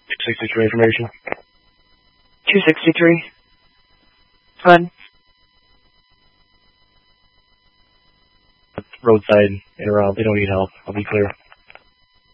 263 information. 263. Go ahead. Roadside, interrupt. They don't need help. I'll be clear.